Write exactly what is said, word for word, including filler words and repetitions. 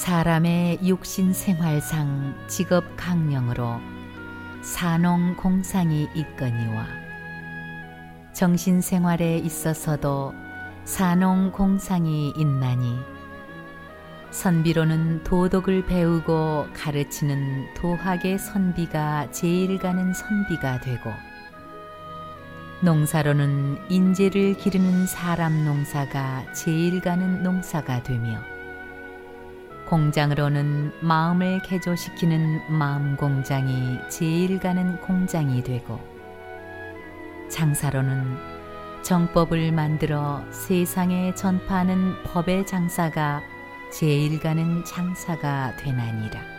사람의 육신 생활상 직업 강령으로 산농 공상이 있거니와 정신 생활에 있어서도 산농 공상이 있나니 선비로는 도덕을 배우고 가르치는 도학의 선비가 제일 가는 선비가 되고 농사로는 인재를 기르는 사람 농사가 제일 가는 농사가 되며 공장으로는 마음을 개조시키는 마음 공장이 제일 가는 공장이 되고 장사로는 정법을 만들어 세상에 전파하는 법의 장사가 제일 가는 장사가 되나니라.